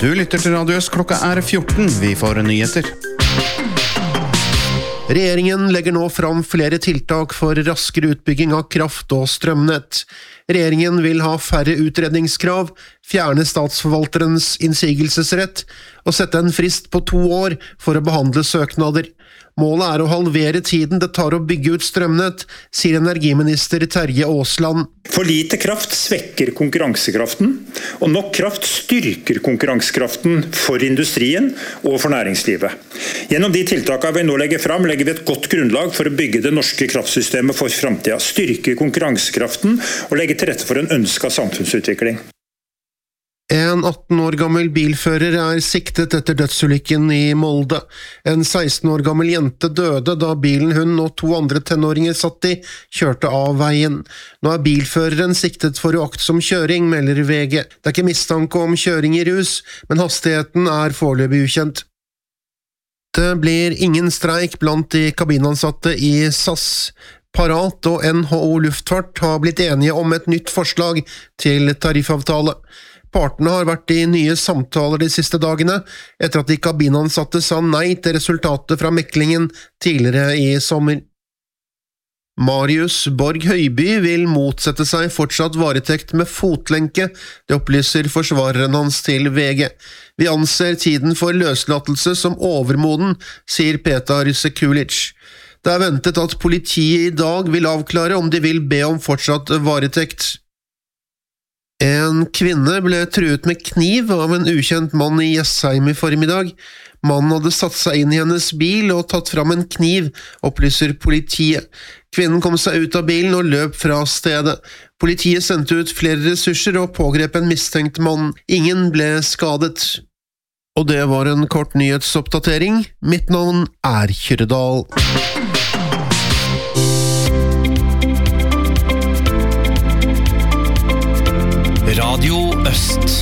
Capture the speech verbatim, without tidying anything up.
Du lytter til Radio Øst, klokka er fjorten, vi får nyheter. Regjeringen legger nå fram flere tiltak for raskere utbygging av kraft- og strømnett. Regjeringen vil ha færre utredningskrav, fjerne statsforvalterens innsigelsesrett og sette en frist på to år for å behandle søknader. Målet er å halvere tiden det tar å bygge ut strømnett, sier energiminister Terje Aasland. For lite kraft svekker konkurransekraften, og nok kraft styrker konkurransekraften for industrien og for næringslivet. Gjennom de tiltakene vi nå legger fram, legger vi et godt grunnlag for å bygge det norske kraftsystemet for fremtiden, styrke konkurransekraften og legge til rette for en ønsket samfunnsutvikling. En atten år gammel bilfører er siktet etter dødsulykken i Molde. En seksten år gammel jente døde da bilen hun og to andre tenåringer satt i, kjørte av veien. Nå er bilføreren siktet for uaktsom kjøring, melder V G. Det er ikke mistanke om kjøring i rus, men hastigheten er foreløpig ukjent. Det blir ingen streik blant de kabinansatte i S A S. Parat og N H O Luftfart har blitt enige om et nytt forslag til tariffavtale. Partene har vært i nye samtaler de siste dagene, etter at de kabinansatte sa nei til resultatet fra meklingen tidligere i sommer. Marius Borg Høiby vil motsette seg fortsatt varetekt med fotlenke, det opplyser forsvareren hans til V G. Vi anser tiden for løslatelse som overmoden, sier Petar Sekulic. Det er ventet at politiet i dag vil avklare om de vil be om fortsatt varetekt. En kvinne ble truet med kniv av en ukjent mann i Jessheim i formiddag. Mannen hadde satt seg inn i hennes bil og tatt fram en kniv, opplyser politiet. Kvinnen kom seg ut av bilen og løp fra stedet. Politiet sendte ut flere ressurser og pågrep en mistenkt mann. Ingen ble skadet. Og det var en kort nyhetsoppdatering. Mitt navn er Kyrredal. Radio Øst.